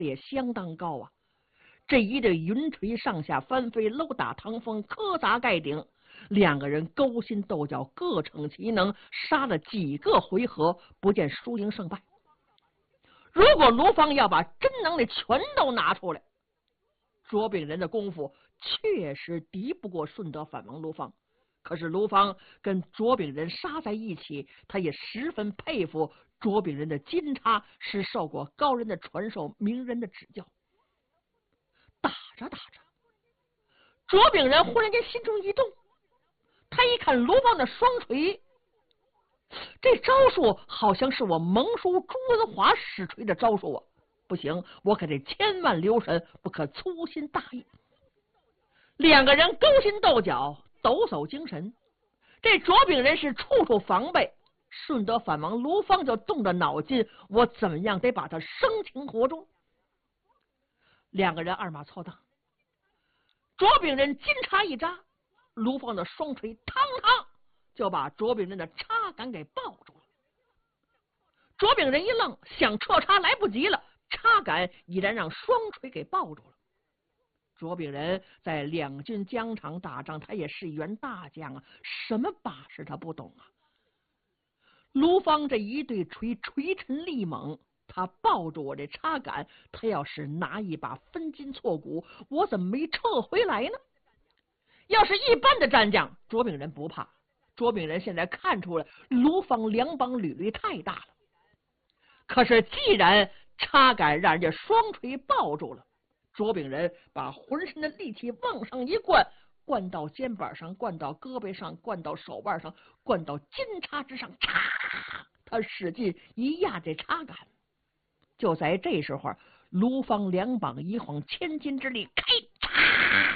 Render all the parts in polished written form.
也相当高啊。这一对云锤上下翻飞，搂打堂风，磕砸盖顶，两个人勾心斗角，各逞其能，杀了几个回合，不见输赢胜败。如果卢芳要把真能耐全都拿出来，卓炳仁的功夫确实敌不过顺德反王卢芳。可是卢芳跟卓炳仁杀在一起，他也十分佩服卓炳仁的金叉是受过高人的传授，名人的指教。打着打着，卓炳仁忽然间心中一动，他一看卢芳的双锤，这招数好像是我盟叔朱文华使锤的招数啊！不行，我可得千万留神，不可粗心大意。两个人勾心斗角，抖擞精神。这卓炳仁是处处防备，顺德反王卢芳就动着脑筋，我怎么样得把他生擒活捉。两个人二马错档，卓炳仁金叉一扎，卢芳的双锤嘡嘡就把卓炳仁的叉杆给抱住了。卓炳仁一愣，想撤叉来不及了，叉杆已然让双锤给抱住了。卓炳仁在两军疆场打仗，他也是一员大将啊，什么把式他不懂啊。卢芳这一对锤锤沉力猛，他抱住我这叉杆，他要是拿一把分筋错骨，我怎么没撤回来呢？要是一般的战将，卓炳仁不怕。卓炳仁现在看出来卢芳两膀履履太大了，可是既然叉杆让人家双锤抱住了，卓炳仁把浑身的力气往上一灌，灌到肩膀上，灌到胳膊上，灌到手腕上，灌到金叉之上，嚓！他使劲一压这叉杆。就在这时候，卢芳两膀一晃千斤之力，开嚓！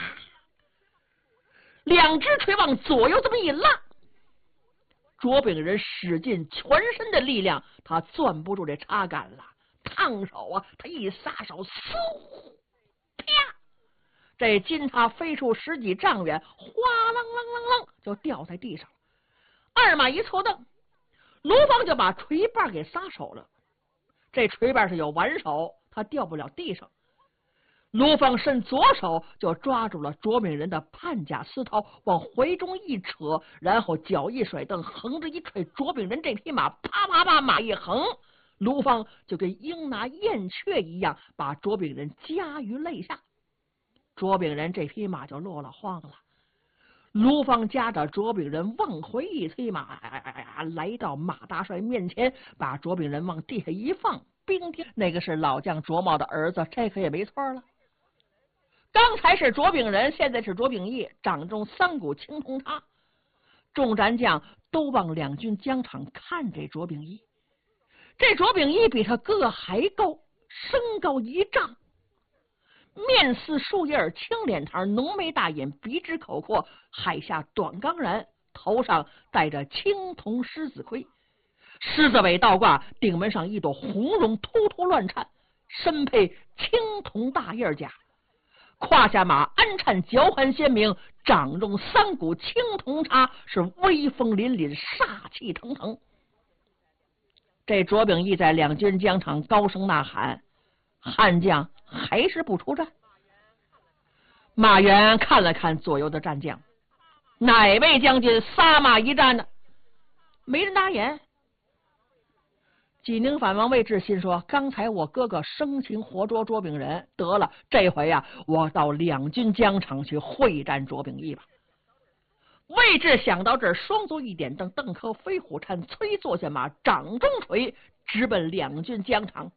两只锤往左右这么一拉，卓炳仁使尽全身的力量，他攥不住这叉杆了，烫手啊！他一撒手，嗖，啪！这金叉飞出十几丈远，哗啷啷啷啷就掉在地上。二马一错蹬，卢芳就把锤把给撒手了。这锤把是有挽手，他掉不了地上。卢芳伸左手就抓住了卓炳仁的判甲丝绦，往怀中一扯，然后脚一甩蹬，横着一踹，卓炳仁这匹马啪啪啪马一横，卢芳就跟鹰拿燕雀一样，把卓炳仁夹于肋下。卓炳仁这匹马就落了荒了。卢芳夹着卓炳仁往回一催马，来到马大帅面前，把卓炳仁往地下一放，兵丁那个是老将卓茂的儿子，这可也没错了。刚才是卓炳仁，现在是卓炳义，掌中三股青铜叉。众战将都往两军疆场看这卓炳义。这卓炳义比他哥哥还高，身高1丈，面似树叶，青脸膛，浓眉大眼，鼻直口阔，海下短钢髯，头上戴着青铜狮子盔，狮子尾倒挂，顶门上一朵红绒突突乱颤，身配青铜大叶甲，胯下马鞍颤，脚环鲜明，掌中三股青铜叉，是威风凛凛，煞气腾腾。这卓炳义在两军疆场高声呐喊，悍将还是不出战。马援看了看左右的战将，哪位将军撒马一战呢？没人答言。济宁反王魏志心说，刚才我哥哥生擒活捉卓炳仁，得了，这回啊，我到两军疆场去会战卓炳义吧。魏志想到这儿，双足一点蹬，邓科飞虎颤，催坐下马，掌中锤，直奔两军疆场。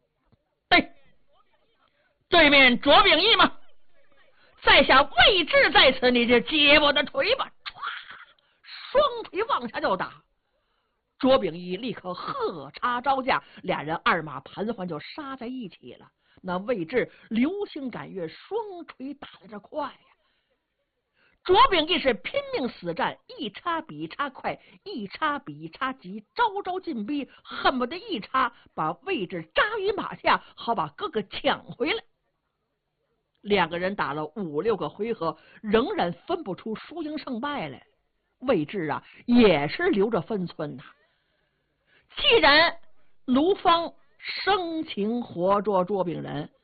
对面卓炳义吗？在下魏志在此，你就接我的锤吧！双锤往下就打。卓炳义立刻喝叉招架，俩人二马盘桓就杀在一起了。那魏志流星赶月，双锤打得这快呀！卓炳义是拼命死战，一叉比一叉快，一叉比一叉急，招招进逼，恨不得一叉把魏志扎于马下，好把哥哥抢回来。两个人打了5、6个回合，仍然分不出输赢胜败来。魏志啊，也是留着分寸呐。既然卢芳生擒活捉卓炳仁，